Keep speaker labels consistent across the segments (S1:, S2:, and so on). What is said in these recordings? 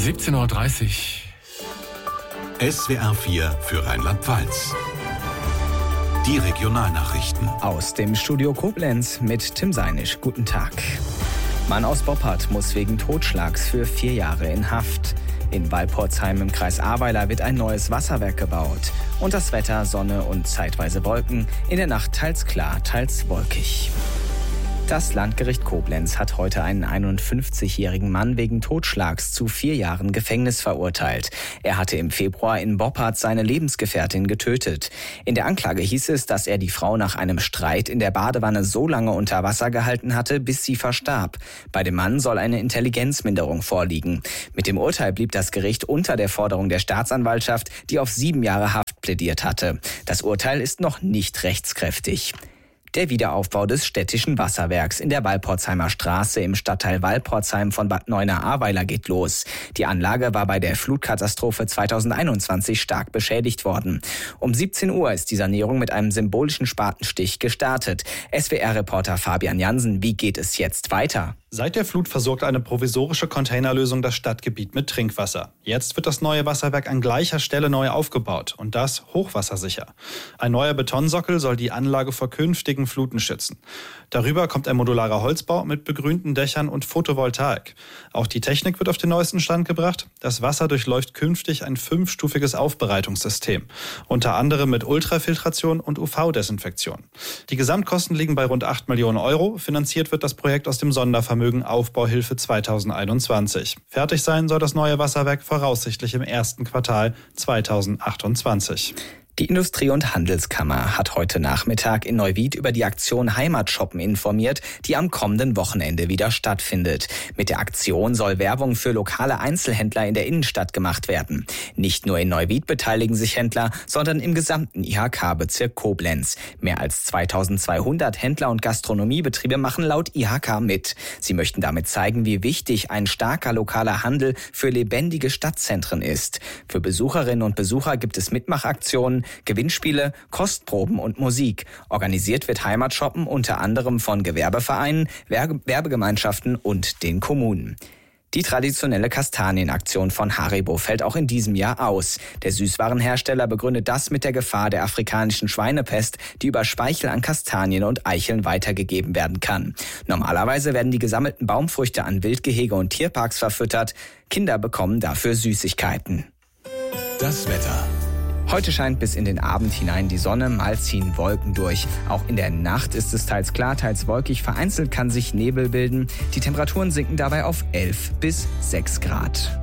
S1: 17:30 Uhr.
S2: SWR 4 für Rheinland-Pfalz. Die Regionalnachrichten.
S3: Aus dem Studio Koblenz mit Tim Seinisch. Guten Tag. Mann aus Boppard muss wegen Totschlags für 4 Jahre in Haft. In Walporzheim im Kreis Ahrweiler wird ein neues Wasserwerk gebaut. Und das Wetter, Sonne und zeitweise Wolken. In der Nacht teils klar, teils wolkig. Das Landgericht Koblenz hat heute einen 51-jährigen Mann wegen Totschlags zu 4 Jahren Gefängnis verurteilt. Er hatte im Februar in Boppard seine Lebensgefährtin getötet. In der Anklage hieß es, dass er die Frau nach einem Streit in der Badewanne so lange unter Wasser gehalten hatte, bis sie verstarb. Bei dem Mann soll eine Intelligenzminderung vorliegen. Mit dem Urteil blieb das Gericht unter der Forderung der Staatsanwaltschaft, die auf 7 Jahre Haft plädiert hatte. Das Urteil ist noch nicht rechtskräftig. Der Wiederaufbau des städtischen Wasserwerks in der Walporzheimer Straße im Stadtteil Walporzheim von Bad Neuenahr-Ahrweiler geht los. Die Anlage war bei der Flutkatastrophe 2021 stark beschädigt worden. Um 17 Uhr ist die Sanierung mit einem symbolischen Spatenstich gestartet. SWR-Reporter Fabian Jansen, wie geht es jetzt weiter?
S4: Seit der Flut versorgt eine provisorische Containerlösung das Stadtgebiet mit Trinkwasser. Jetzt wird das neue Wasserwerk an gleicher Stelle neu aufgebaut und das hochwassersicher. Ein neuer Betonsockel soll die Anlage vor künftigen Fluten schützen. Darüber kommt ein modularer Holzbau mit begrünten Dächern und Photovoltaik. Auch die Technik wird auf den neuesten Stand gebracht. Das Wasser durchläuft künftig ein 5-stufiges Aufbereitungssystem, unter anderem mit Ultrafiltration und UV-Desinfektion. Die Gesamtkosten liegen bei rund 8 Millionen Euro. Finanziert wird das Projekt aus dem Sondervermögen Aufbauhilfe 2021. Fertig sein soll das neue Wasserwerk voraussichtlich im ersten Quartal 2028.
S3: Die Industrie- und Handelskammer hat heute Nachmittag in Neuwied über die Aktion Heimatshoppen informiert, die am kommenden Wochenende wieder stattfindet. Mit der Aktion soll Werbung für lokale Einzelhändler in der Innenstadt gemacht werden. Nicht nur in Neuwied beteiligen sich Händler, sondern im gesamten IHK-Bezirk Koblenz. Mehr als 2200 Händler und Gastronomiebetriebe machen laut IHK mit. Sie möchten damit zeigen, wie wichtig ein starker lokaler Handel für lebendige Stadtzentren ist. Für Besucherinnen und Besucher gibt es Mitmachaktionen, Gewinnspiele, Kostproben und Musik. Organisiert wird Heimatshoppen unter anderem von Gewerbevereinen, Werbegemeinschaften und den Kommunen. Die traditionelle Kastanienaktion von Haribo fällt auch in diesem Jahr aus. Der Süßwarenhersteller begründet das mit der Gefahr der afrikanischen Schweinepest, die über Speichel an Kastanien und Eicheln weitergegeben werden kann. Normalerweise werden die gesammelten Baumfrüchte an Wildgehege und Tierparks verfüttert. Kinder bekommen dafür Süßigkeiten.
S2: Das Wetter.
S3: Heute scheint bis in den Abend hinein die Sonne, mal ziehen Wolken durch. Auch in der Nacht ist es teils klar, teils wolkig. Vereinzelt kann sich Nebel bilden. Die Temperaturen sinken dabei auf 11 bis 6 Grad.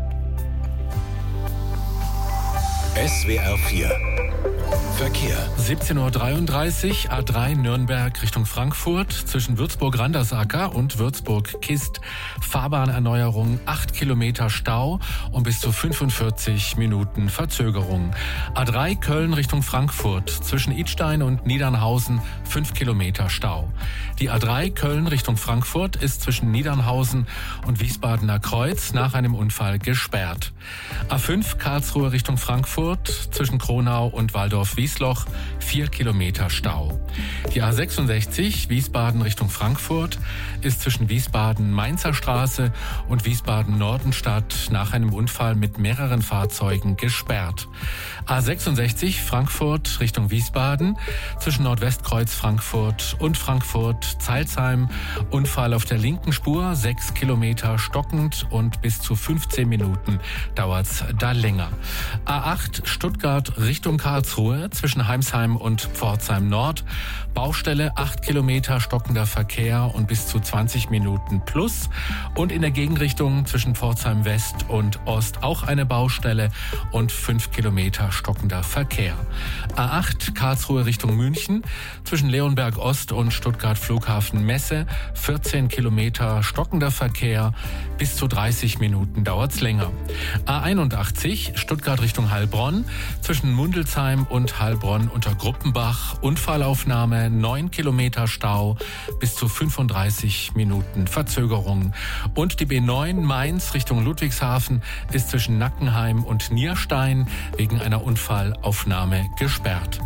S2: SWR 4 Verkehr.
S1: 17:33 Uhr, A3 Nürnberg Richtung Frankfurt, zwischen Würzburg-Randersacker und Würzburg-Kist. Fahrbahnerneuerung, 8 Kilometer Stau und bis zu 45 Minuten Verzögerung. A3 Köln Richtung Frankfurt, zwischen Idstein und Niedernhausen 5 Kilometer Stau. Die A3 Köln Richtung Frankfurt ist zwischen Niedernhausen und Wiesbadener Kreuz nach einem Unfall gesperrt. A5 Karlsruhe Richtung Frankfurt, zwischen Kronau und Waldorf-Wiesloch 4 Kilometer Stau. Die A66 Wiesbaden Richtung Frankfurt ist zwischen Wiesbaden-Mainzer Straße und Wiesbaden-Nordenstadt nach einem Unfall mit mehreren Fahrzeugen gesperrt. A66 Frankfurt Richtung Wiesbaden, zwischen Nordwestkreuz Frankfurt und Frankfurt-Zeilsheim. Unfall auf der linken Spur, 6 Kilometer stockend und bis zu 15 Minuten dauert's da länger. A8 Stuttgart Richtung Karlsruhe, zwischen Heimsheim und Pforzheim Nord. Baustelle, 8 Kilometer stockender Verkehr und bis zu 20 Minuten plus. Und in der Gegenrichtung zwischen Pforzheim West und Ost auch eine Baustelle und 5 Kilometer stockender Verkehr. A8 Karlsruhe Richtung München, zwischen Leonberg Ost und Stuttgart Flughafen Messe, 14 Kilometer stockender Verkehr, bis zu 30 Minuten dauert's länger. A81 Stuttgart Richtung Heilbronn, zwischen Mundelsheim und Heilbronn unter Gruppenbach, Unfallaufnahme, 9 Kilometer Stau, bis zu 35 Minuten Verzögerung. Und die B9 Mainz Richtung Ludwigshafen ist zwischen Nackenheim und Nierstein wegen einer Unfallaufnahme gesperrt.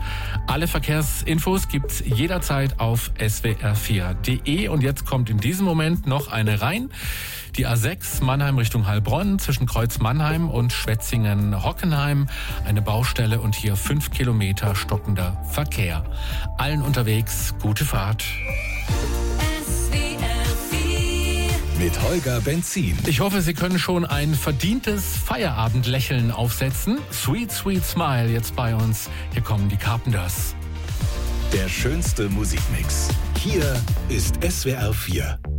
S1: Alle Verkehrsinfos gibt's jederzeit auf swr4.de. Und jetzt kommt in diesem Moment noch eine rein. Die A6 Mannheim Richtung Heilbronn zwischen Kreuz Mannheim und Schwetzingen-Hockenheim. Eine Baustelle und hier 5 Kilometer stockender Verkehr. Allen unterwegs gute Fahrt.
S2: Mit Holger Benzin.
S1: Ich hoffe, Sie können schon ein verdientes Feierabendlächeln aufsetzen. Sweet, sweet smile jetzt bei uns. Hier kommen die Carpenters.
S2: Der schönste Musikmix. Hier ist SWR 4.